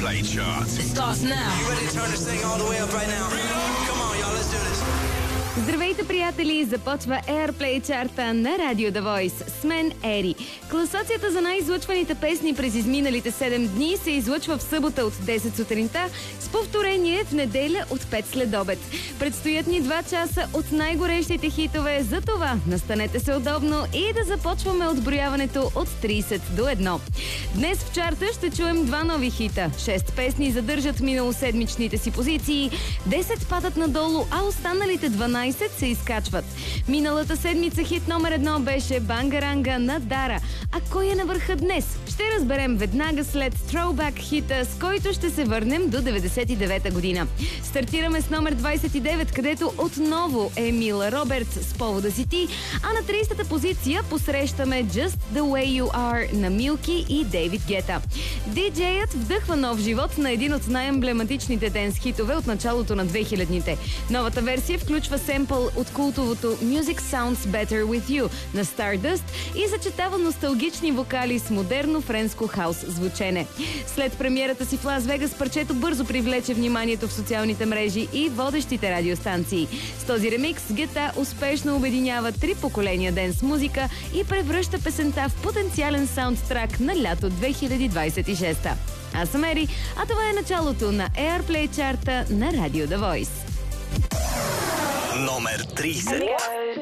Airplay chart. It starts now. You ready to turn this thing all the way up right now? Come on, y'all, let's do this. Здравейте, приятели! Започва Airplay чарта на Radio The Voice. С мен Ери. Класацията за най-излъчваните песни през изминалите 7 дни се излъчва в събота от 10 сутринта с повторение в неделя от 5 следобед. Предстоят ни 2 часа от най-горещите хитове, за това настанете се удобно и да започваме отброяването от 30 до 1. Днес в чарта ще чуем 2 нови хита. 6 песни задържат миналоседмичните си позиции, 10 падат надолу, а останалите 12 се изкачват. Миналата седмица хит номер 1 беше Бангаранга на Дара. А кой е на върха днес? Ще разберем веднага след Throwback хита, с който ще се върнем до 99-та година. Стартираме с номер 29, където отново е Мила Робертс с Повода си ти, а на 30-та позиция посрещаме Just the Way You Are на Милки и Дейвид Гета. Диджеят вдъхва нов живот на един от най-емблематичните денс хитове от началото на 2000-те. Новата версия включва семпъл от култовото Music Sounds Better With You на Stardust и съчетава носталгични вокали с модерно френско хаус звучене. След премиерата си в Лас Вегас, парчето бързо привлече вниманието в социалните мрежи и водещите радиостанции. С този ремикс Гета успешно обединява 3 поколения денс музика и превръща песента в потенциален саундтрак на лято 2026. Аз съм Ери, а това е началото на Airplay чарта на Radio The Voice. Номер 30.